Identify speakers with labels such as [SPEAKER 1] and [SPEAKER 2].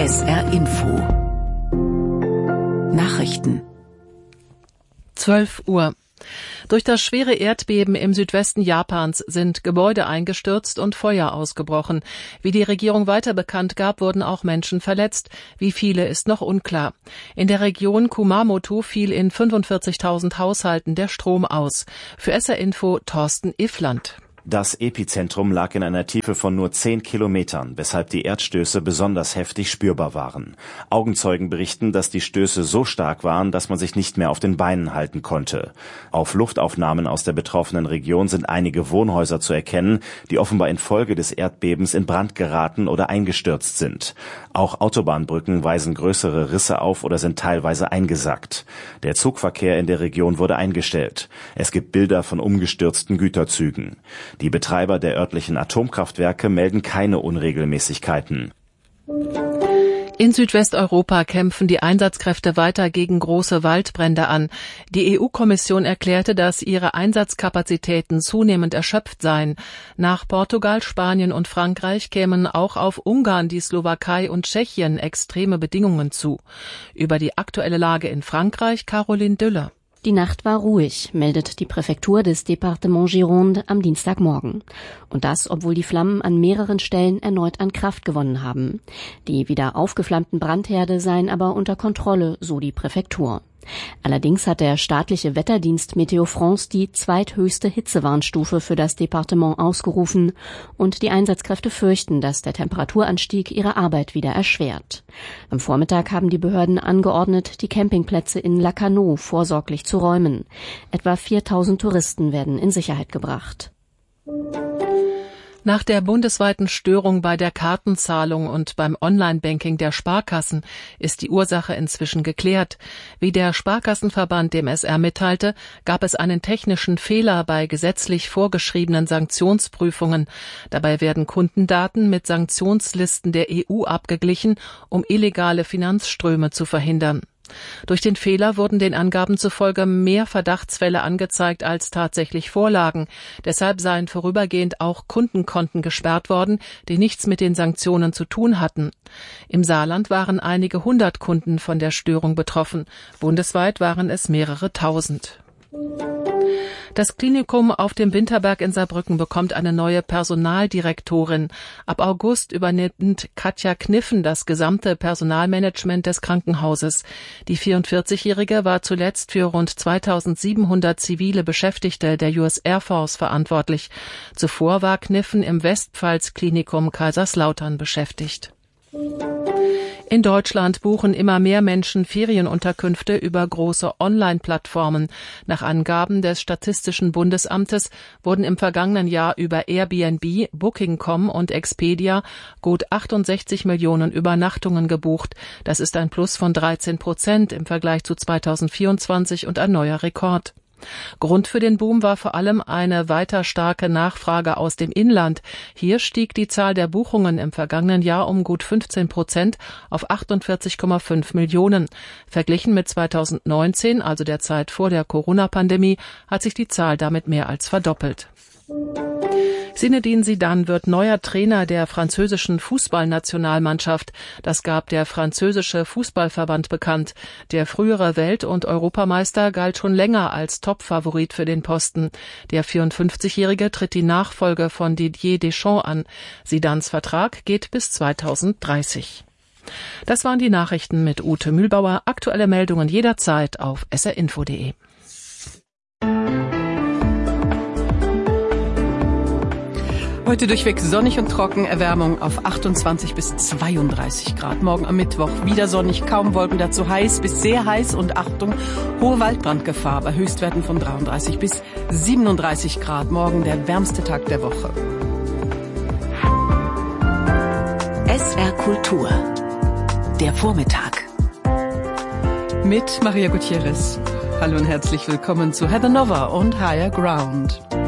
[SPEAKER 1] SR Info. Nachrichten.
[SPEAKER 2] 12 Uhr. Durch das schwere Erdbeben im Südwesten Japans sind Gebäude eingestürzt und Feuer ausgebrochen. Wie die Regierung weiter bekannt gab, wurden auch Menschen verletzt. Wie viele ist noch unklar. In der Region Kumamoto fiel in 45.000 Haushalten der Strom aus. Für SR Info Thorsten Iffland.
[SPEAKER 3] Das Epizentrum lag in einer Tiefe von nur 10 Kilometern, weshalb die Erdstöße besonders heftig spürbar waren. Augenzeugen berichten, dass die Stöße so stark waren, dass man sich nicht mehr auf den Beinen halten konnte. Auf Luftaufnahmen aus der betroffenen Region sind einige Wohnhäuser zu erkennen, die offenbar infolge des Erdbebens in Brand geraten oder eingestürzt sind. Auch Autobahnbrücken weisen größere Risse auf oder sind teilweise eingesackt. Der Zugverkehr in der Region wurde eingestellt. Es gibt Bilder von umgestürzten Güterzügen. Die Betreiber der örtlichen Atomkraftwerke melden keine Unregelmäßigkeiten.
[SPEAKER 2] In Südwesteuropa kämpfen die Einsatzkräfte weiter gegen große Waldbrände an. Die EU-Kommission erklärte, dass ihre Einsatzkapazitäten zunehmend erschöpft seien. Nach Portugal, Spanien und Frankreich kämen auch auf Ungarn, die Slowakei und Tschechien extreme Bedingungen zu. Über die aktuelle Lage in Frankreich Caroline Düller.
[SPEAKER 4] Die Nacht war ruhig, meldet die Präfektur des Département Gironde am Dienstagmorgen. Und das, obwohl die Flammen an mehreren Stellen erneut an Kraft gewonnen haben. Die wieder aufgeflammten Brandherde seien aber unter Kontrolle, so die Präfektur. Allerdings hat der staatliche Wetterdienst Météo France die zweithöchste Hitzewarnstufe für das Departement ausgerufen und die Einsatzkräfte fürchten, dass der Temperaturanstieg ihre Arbeit wieder erschwert. Am Vormittag haben die Behörden angeordnet, die Campingplätze in Lacanau vorsorglich zu räumen. Etwa 4.000 Touristen werden in Sicherheit gebracht.
[SPEAKER 2] Nach der bundesweiten Störung bei der Kartenzahlung und beim Online-Banking der Sparkassen ist die Ursache inzwischen geklärt. Wie der Sparkassenverband dem SR mitteilte, gab es einen technischen Fehler bei gesetzlich vorgeschriebenen Sanktionsprüfungen. Dabei werden Kundendaten mit Sanktionslisten der EU abgeglichen, um illegale Finanzströme zu verhindern. Durch den Fehler wurden den Angaben zufolge mehr Verdachtsfälle angezeigt, als tatsächlich vorlagen. Deshalb seien vorübergehend auch Kundenkonten gesperrt worden, die nichts mit den Sanktionen zu tun hatten. Im Saarland waren einige 100 Kunden von der Störung betroffen. Bundesweit waren es mehrere tausend. Das Klinikum auf dem Winterberg in Saarbrücken bekommt eine neue Personaldirektorin. Ab August übernimmt Katja Kniffen das gesamte Personalmanagement des Krankenhauses. Die 44-Jährige war zuletzt für rund 2.700 zivile Beschäftigte der US Air Force verantwortlich. Zuvor war Kniffen im Westpfalz-Klinikum Kaiserslautern beschäftigt. In Deutschland buchen immer mehr Menschen Ferienunterkünfte über große Online-Plattformen. Nach Angaben des Statistischen Bundesamtes wurden im vergangenen Jahr über Airbnb, Booking.com und Expedia gut 68 Millionen Übernachtungen gebucht. Das ist ein Plus von 13% im Vergleich zu 2024 und ein neuer Rekord. Grund für den Boom war vor allem eine weiter starke Nachfrage aus dem Inland. Hier stieg die Zahl der Buchungen im vergangenen Jahr um gut 15% auf 48,5 Millionen. Verglichen mit 2019, also der Zeit vor der Corona-Pandemie, hat sich die Zahl damit mehr als verdoppelt. Zinedine Zidane wird neuer Trainer der französischen Fußballnationalmannschaft. Das gab der französische Fußballverband bekannt. Der frühere Welt- und Europameister galt schon länger als Topfavorit für den Posten. Der 54-Jährige tritt die Nachfolge von Didier Deschamps an. Zidanes Vertrag geht bis 2030. Das waren die Nachrichten mit Ute Mühlbauer. Aktuelle Meldungen jederzeit auf srinfo.de.
[SPEAKER 1] Heute durchweg sonnig und trocken, Erwärmung auf 28 bis 32 Grad. Morgen am Mittwoch wieder sonnig, kaum Wolken, dazu heiß bis sehr heiß und Achtung, hohe Waldbrandgefahr bei Höchstwerten von 33 bis 37 Grad. Morgen der wärmste Tag der Woche.
[SPEAKER 5] SR Kultur. Der Vormittag.
[SPEAKER 1] Mit Maria Gutierrez. Hallo und herzlich willkommen zu Heather Nova und Higher Ground.